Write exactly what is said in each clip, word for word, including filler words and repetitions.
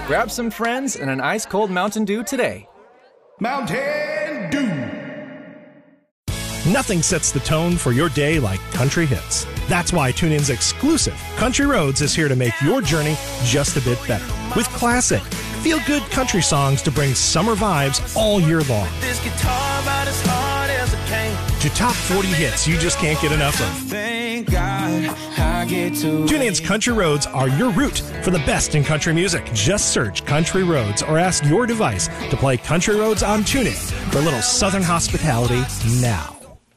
Grab some friends and an ice-cold Mountain Dew today. Mountain Dew. Nothing sets the tone for your day like country hits. That's why TuneIn's exclusive Country Roads is here to make your journey just a bit better. With classic, feel-good country songs to bring summer vibes all year long. This guitar about as hard as it can. To top forty hits you just can't get enough of. Thank God I get to. TuneIn's Country Roads are your route for the best in country music. Just search Country Roads or ask your device to play Country Roads on TuneIn for a little Southern hospitality now.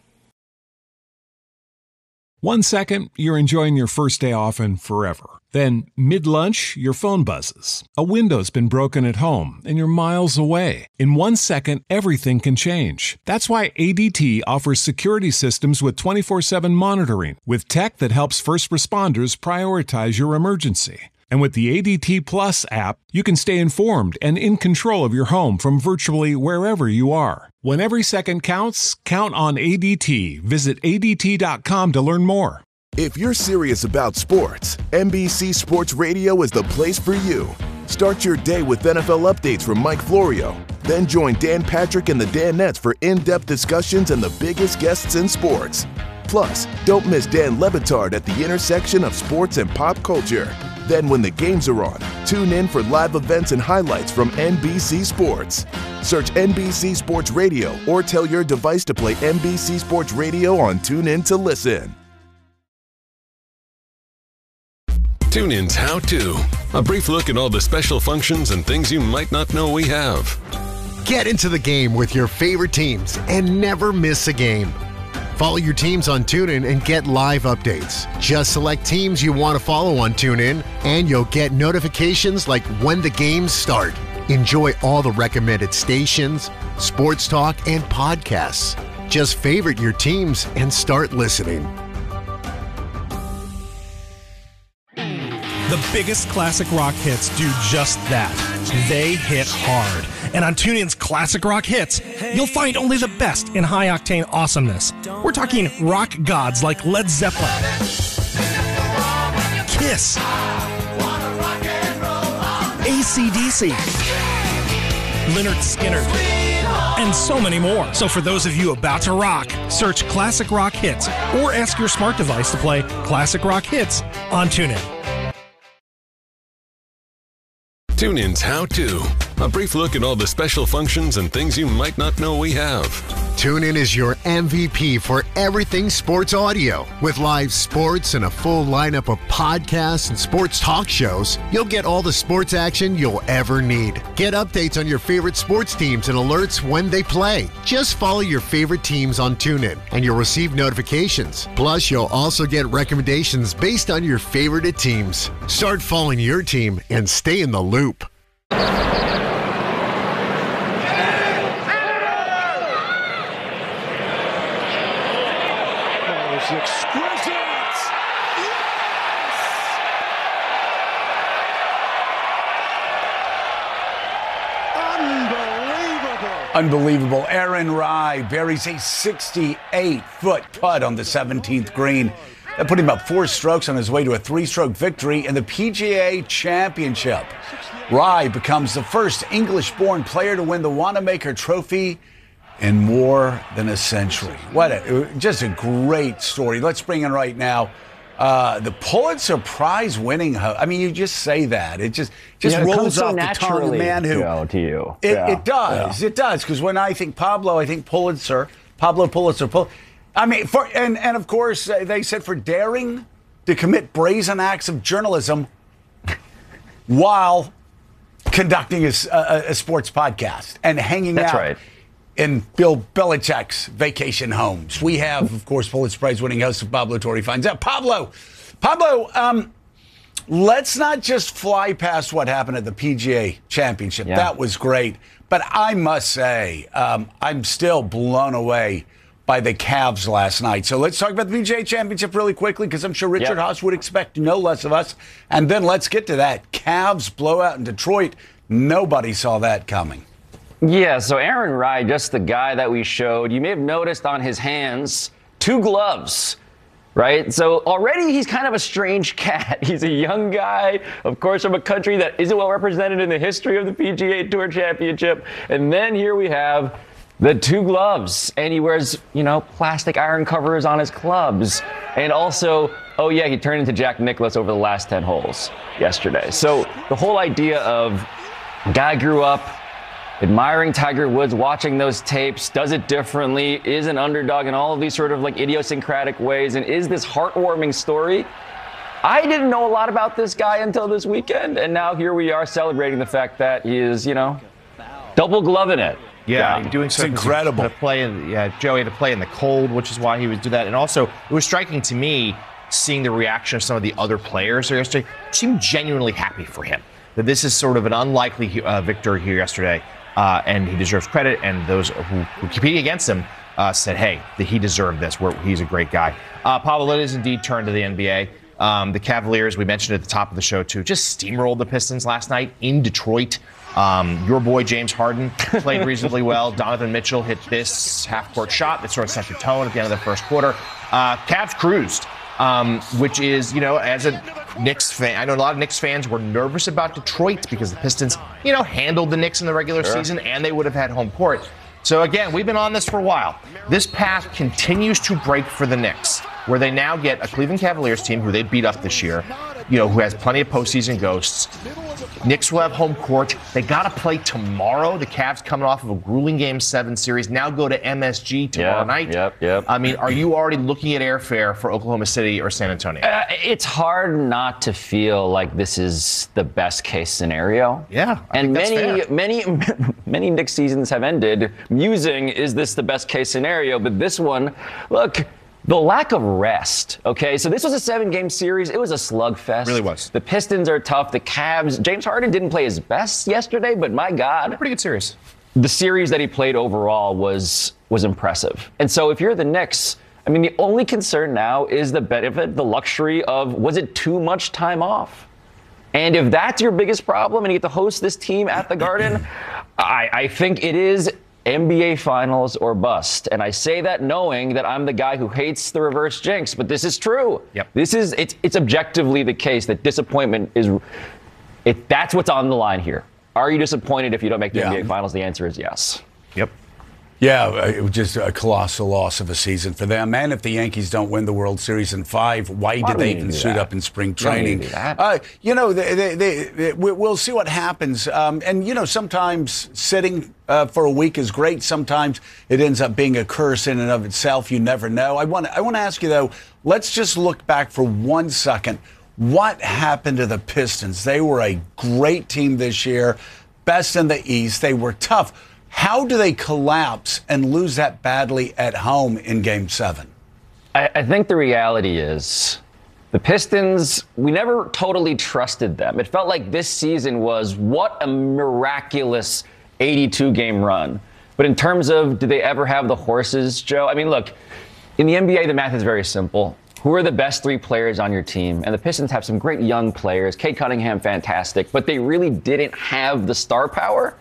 One second, you're enjoying your first day off and forever. Then, mid-lunch, your phone buzzes. A window's been broken at home, and you're miles away. In one second, everything can change. That's why A D T offers security systems with twenty-four seven monitoring, with tech that helps first responders prioritize your emergency. And with the A D T Plus app, you can stay informed and in control of your home from virtually wherever you are. When every second counts, count on A D T. Visit A D T dot com to learn more. If you're serious about sports, N B C Sports Radio is the place for you. Start your day with N F L updates from Mike Florio. Then join Dan Patrick and the Danettes for in-depth discussions and the biggest guests in sports. Plus, don't miss Dan Le Batard at the intersection of sports and pop culture. Then when the games are on, tune in for live events and highlights from N B C Sports. Search N B C Sports Radio or tell your device to play N B C Sports Radio on TuneIn to listen. TuneIn's How To. A brief look at all the special functions and things you might not know we have. Get into the game with your favorite teams and never miss a game. Follow your teams on TuneIn and get live updates. Just select teams you want to follow on TuneIn, and you'll get notifications like when the games start. Enjoy all the recommended stations, sports talk, and podcasts. Just favorite your teams and start listening. The biggest classic rock hits do just that. They hit hard. And on TuneIn's Classic Rock Hits, you'll find only the best in high-octane awesomeness. We're talking rock gods like Led Zeppelin, Kiss, A C D C, Lynyrd Skynyrd, and so many more. So for those of you about to rock, search Classic Rock Hits or ask your smart device to play Classic Rock Hits on TuneIn. TuneIn's How To. A brief look at all the special functions and things you might not know we have. TuneIn is your M V P for everything sports audio. With live sports and a full lineup of podcasts and sports talk shows, you'll get all the sports action you'll ever need. Get updates on your favorite sports teams and alerts when they play. Just follow your favorite teams on TuneIn, and you'll receive notifications. Plus, you'll also get recommendations based on your favorite teams. Start following your team and stay in the loop. Exquisite! Yes! Unbelievable! Unbelievable. Aaron Rai buries a sixty-eight foot putt on the seventeenth green. That put him up four strokes on his way to a three-stroke victory in the P G A Championship. Rai becomes the first English-born player to win the Wanamaker Trophy in more than a century. What a, just a great story. Let's bring in right now uh, the Pulitzer Prize winning host. I mean, you just say that. It just just yeah, it rolls so off the tongue. A man who, Joe, to you. It, yeah. it does. Yeah. It does. Because when I think Pablo, I think Pulitzer. Pablo Pulitzer. Pul- I mean, for and, and of course, uh, they said for daring to commit brazen acts of journalism while conducting a, a, a sports podcast and hanging That's out. Right. In Bill Belichick's vacation homes. We have, of course, Pulitzer Prize winning host Pablo Torre finds out. Pablo, Pablo, um, let's not just fly past what happened at the P G A Championship. Yeah. That was great. But I must say, um, I'm still blown away by the Cavs last night. So let's talk about the P G A Championship really quickly, because I'm sure Richard yep. Haas would expect no less of us. And then let's get to that Cavs blowout in Detroit. Nobody saw that coming. Yeah, so Aaron Rai, just the guy that we showed, you may have noticed on his hands two gloves. right? So already he's kind of a strange cat. He's a young guy, of course, from a country that isn't well represented in the history of the P G A Tour Championship. And then here we have the two gloves, and he wears, you know, plastic iron covers on his clubs. And also, oh yeah, he turned into Jack Nicklaus over the last ten holes yesterday. So the whole idea of a guy grew up admiring Tiger Woods, watching those tapes, does it differently, is an underdog in all of these sort of like idiosyncratic ways, and is this heartwarming story. I didn't know a lot about this guy until this weekend, and now here we are celebrating the fact that he is, you know, double gloving it. Yeah, yeah. doing so. It's incredible. To play in, yeah, Joey had to play in the cold, which is why he would do that. And also, it was striking to me seeing the reaction of some of the other players here yesterday. Seemed genuinely happy for him. That this is sort of an unlikely uh, victory here yesterday. Uh, and he deserves credit, and those who, who compete against him uh, said, hey, that he deserved this. We're, he's a great guy. Uh, Pablo, it is indeed turned to the N B A. Um, the Cavaliers, we mentioned at the top of the show, too, just steamrolled the Pistons last night in Detroit. Um, your boy, James Harden, played reasonably well. Donovan Mitchell hit this half-court shot that sort of set the tone at the end of the first quarter. Uh, Cavs cruised, um, which is, you know, as a Knicks fan, I know a lot of Knicks fans were nervous about Detroit because the Pistons, you know, handled the Knicks in the regular sure. season, and they would have had home court. So, again, we've been on this for a while. This path continues to break for the Knicks, where they now get a Cleveland Cavaliers team who they beat up this year, you know, who has plenty of postseason ghosts. Knicks will have home court. They got to play tomorrow. The Cavs coming off of a grueling Game seven series. Now go to M S G tomorrow yep, night. Yep, yep. I mean, are you already looking at airfare for Oklahoma City or San Antonio? Uh, it's hard not to feel like this is the best case scenario. Yeah, I and think many, that's fair. many, many Knicks seasons have ended musing, is this the best case scenario? But this one, look, the lack of rest, okay? So this was a seven-game series. It was a slugfest. Really was. The Pistons are tough. The Cavs, James Harden didn't play his best yesterday, but my God. Pretty good series. The series that he played overall was was impressive. And so if you're the Knicks, I mean, the only concern now is the benefit, the luxury of, was it too much time off? And if that's your biggest problem and you get to host this team at the Garden, I, I think it is N B A Finals or bust. And I say that knowing that I'm the guy who hates the reverse jinx, but this is true. Yep. This is, it's, it's objectively the case that disappointment is, it, that's what's on the line here. Are you disappointed if you don't make the yeah. N B A Finals? The answer is yes. Yep. Yeah, it was just a colossal loss of a season for them. And if the Yankees don't win the World Series in five, why, why did they do even do suit that? up in spring training? Do that? Uh, you know, they, they, they, they, we'll see what happens. Um, and, you know, sometimes sitting uh, for a week is great. Sometimes it ends up being a curse in and of itself. You never know. I want I want to ask you, though, let's just look back for one second. What happened to the Pistons? They were a great team this year, best in the East. They were tough. How do they collapse and lose that badly at home in Game seven? I, I think the reality is the Pistons, we never totally trusted them. It felt like this season was what a miraculous eighty-two game run. But in terms of, do they ever have the horses, Joe? I mean, look, in the N B A, the math is very simple. Who are the best three players on your team? And the Pistons have some great young players. Cade Cunningham, fantastic. But they really didn't have the star power.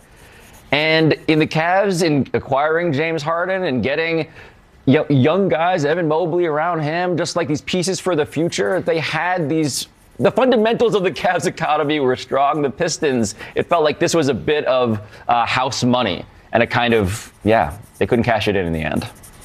And in the Cavs, in acquiring James Harden and getting young guys, Evan Mobley around him, just like these pieces for the future, they had these, the fundamentals of the Cavs economy were strong. The Pistons, it felt like this was a bit of uh, house money. And a kind of, yeah, they couldn't cash it in in the end.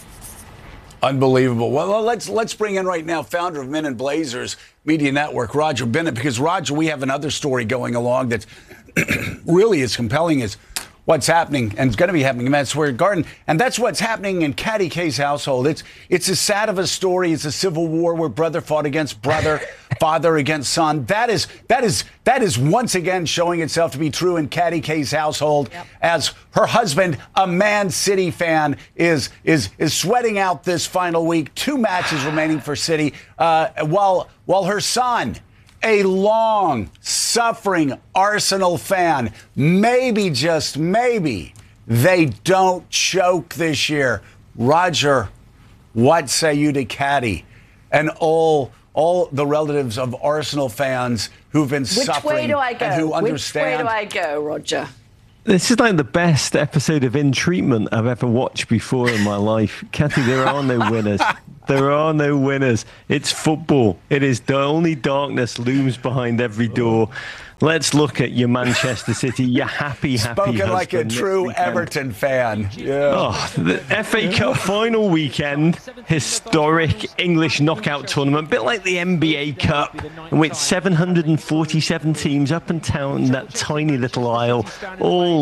Unbelievable. Well, let's let's bring in right now founder of Men in Blazers Media Network, Roger Bennett, because, Roger, we have another story going along that's really as compelling as what's happening and it's going to be happening in Madison Square Garden. And that's what's happening in Caddy K's household. It's it's as sad of a story. It's a civil war where brother fought against brother, father against son. That is that is that is once again showing itself to be true in Caddy K's household, yep. as her husband, a Man City fan, is is is sweating out this final week. Two matches remaining for City, uh, while while her son, a long-suffering Arsenal fan, maybe, just maybe, they don't choke this year. Roger, what say you to Caddy and all all the relatives of Arsenal fans who've been Which suffering way do I go? and who Which understand? way do I go, Roger? This is like the best episode of In Treatment I've ever watched before in my life. Kathy, there are no winners. There are no winners. It's football. It is the only darkness looms behind every door. Let's look at your Manchester City, your happy, happy Spoken like a husband true Everton fan. Yeah. Oh, the F A Cup final weekend, historic English knockout tournament, a bit like the N B A Cup, with seven hundred forty-seven teams up and down that tiny little aisle, all